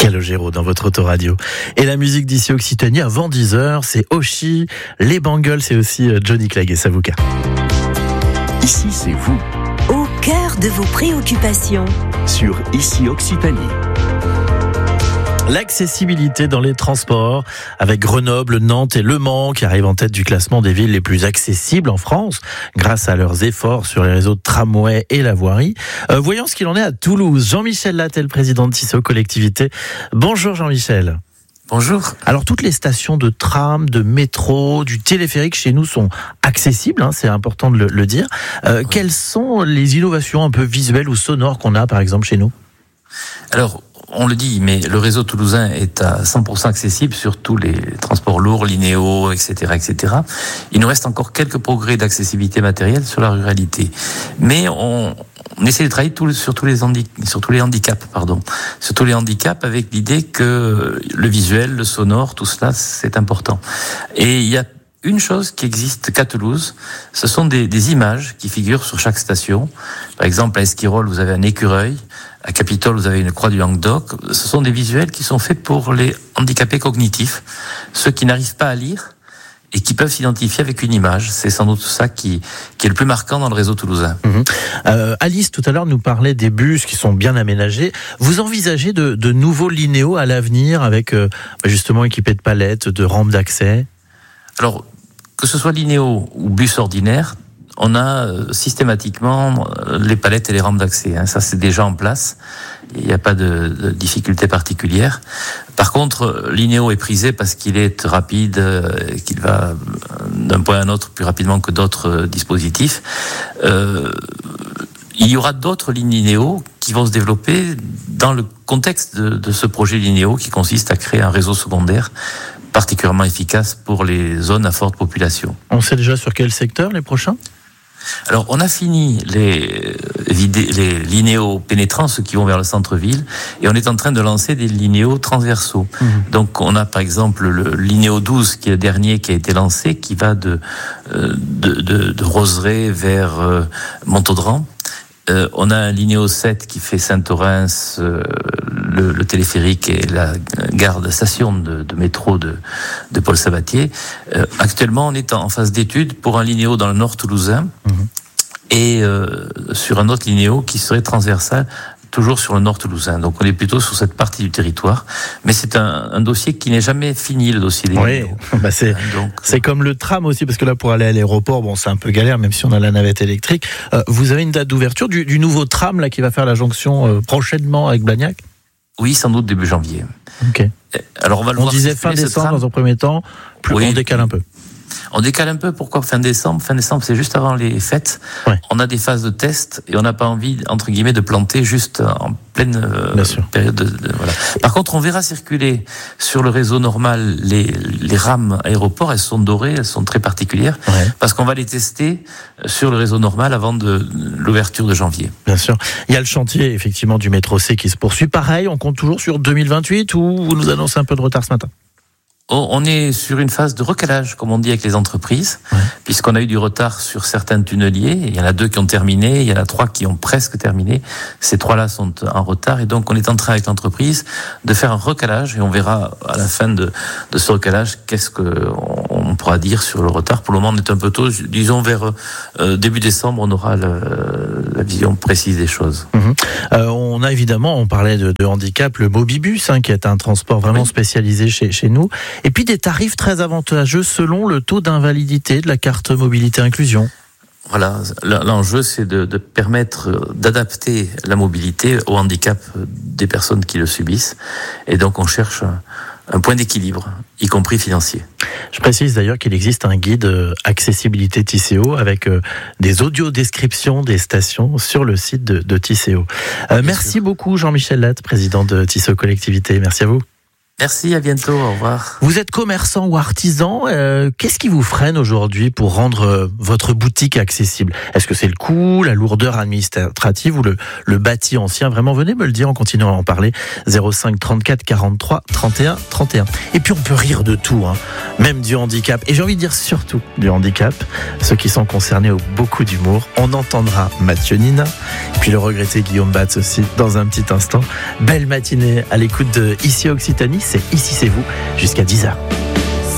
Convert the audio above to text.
Calogero dans votre autoradio. Et la musique d'ici Occitanie avant 10h, c'est Oshi, les Bangles, c'est aussi Johnny Clegg et Savouka. Ici, c'est vous. Au cœur de vos préoccupations. Sur Ici Occitanie. L'accessibilité dans les transports, avec Grenoble, Nantes et Le Mans qui arrivent en tête du classement des villes les plus accessibles en France, grâce à leurs efforts sur les réseaux de tramway et la voirie. Voyons ce qu'il en est à Toulouse. Jean-Michel Latte est le président de Tissot Collectivité. Bonjour Jean-Michel. Bonjour. Alors toutes les stations de tram, de métro, du téléphérique chez nous sont accessibles, c'est important de le dire. Oui. Quelles sont les innovations un peu visuelles ou sonores qu'on a par exemple chez nous ? Alors, on le dit, mais le réseau toulousain est à 100% accessible sur tous les transports lourds, linéaux, etc., etc. Il nous reste encore quelques progrès d'accessibilité matérielle sur la ruralité. Mais on essaie de travailler sur tous les handicaps avec l'idée que le visuel, le sonore, tout cela, c'est important. Et il y a une chose qui existe qu'à Toulouse, ce sont des images qui figurent sur chaque station. Par exemple, à Esquirol, vous avez un écureuil. À Capitole, vous avez une croix du Languedoc. Ce sont des visuels qui sont faits pour les handicapés cognitifs, ceux qui n'arrivent pas à lire et qui peuvent s'identifier avec une image. C'est sans doute ça qui est le plus marquant dans le réseau toulousain. Alice, tout à l'heure, nous parlait des bus qui sont bien aménagés. Vous envisagez de nouveaux linéaux à l'avenir avec justement équipés de palettes, de rampes d'accès ? Alors, que ce soit linéaux ou bus ordinaires, on a systématiquement les palettes et les rampes d'accès. Ça, c'est déjà en place. Il n'y a pas de difficulté particulière. Par contre, Linéo est prisé parce qu'il est rapide, qu'il va d'un point à un autre plus rapidement que d'autres dispositifs. Il y aura d'autres lignes Linéo qui vont se développer dans le contexte de ce projet Linéo qui consiste à créer un réseau secondaire particulièrement efficace pour les zones à forte population. On sait déjà sur quel secteur les prochains ? Alors, on a fini les linéaux pénétrants, ceux qui vont vers le centre-ville, et on est en train de lancer des linéaux transversaux. Donc, on a par exemple le linéo 12, qui est le dernier qui a été lancé, qui va de Roseraie vers Montaudran. On a un linéo 7 qui fait Saint-Orens, le téléphérique et la gare de station de métro de Paul Sabatier. Actuellement, on est en phase d'étude pour un linéo dans le nord toulousain et sur un autre linéo qui serait transversal toujours sur le nord toulousain. Donc on est plutôt sur cette partie du territoire. Mais c'est un dossier qui n'est jamais fini, le dossier des linéos. C'est comme le tram aussi, parce que là pour aller à l'aéroport, c'est un peu galère, même si on a la navette électrique. Vous avez une date d'ouverture du nouveau tram là, qui va faire la jonction prochainement avec Blagnac ? Oui, sans doute début janvier. Okay. Alors on disait fin décembre dans un premier temps, on décale un peu. On décale un peu, pourquoi fin décembre, c'est juste avant les fêtes. Ouais. On a des phases de test et on n'a pas envie, entre guillemets, de planter juste en pleine période voilà. Par contre, on verra circuler sur le réseau normal les rames aéroports. Elles sont dorées, elles sont très particulières, parce qu'on va les tester sur le réseau normal avant l'ouverture de janvier. Bien sûr. Il y a le chantier, effectivement, du métro C qui se poursuit. Pareil, on compte toujours sur 2028 ou vous nous annoncez un peu de retard ce matin ? On est sur une phase de recalage, comme on dit avec les entreprises, puisqu'on a eu du retard sur certains tunneliers. Il y en a 2 qui ont terminé, il y en a 3 qui ont presque terminé. Ces 3-là sont en retard et donc on est en train avec l'entreprise de faire un recalage et on verra à la fin de ce recalage qu'est-ce qu'on pourra dire sur le retard. Pour le moment, on est un peu tôt. Disons vers début décembre, on aura la vision précise des choses. On a évidemment, on parlait de handicap, le Mobibus, qui est un transport vraiment spécialisé chez nous. Et puis des tarifs très avantageux selon le taux d'invalidité de la carte mobilité inclusion. Voilà, l'enjeu c'est de permettre d'adapter la mobilité au handicap des personnes qui le subissent. Et donc on cherche un point d'équilibre, y compris financier. Je précise d'ailleurs qu'il existe un guide accessibilité Tisséo avec des audio-descriptions des stations sur le site de Tisséo. Merci beaucoup Jean-Michel Latte, président de Tissot Collectivité. Merci à vous. Merci, à bientôt, au revoir. Vous êtes commerçant ou artisan, qu'est-ce qui vous freine aujourd'hui pour rendre votre boutique accessible ? Est-ce que c'est le coût, la lourdeur administrative ou le bâti ancien ? Vraiment, venez me le dire en continuant à en parler. 05 34 43 31 31. Et puis on peut rire de tout, même du handicap. Et j'ai envie de dire surtout du handicap. Ceux qui sont concernés ont beaucoup d'humour. On entendra Mathieu Nina, puis le regretté Guillaume Batz aussi dans un petit instant. Belle matinée à l'écoute de Ici Occitanie. C'est Ici c'est vous, jusqu'à 10h.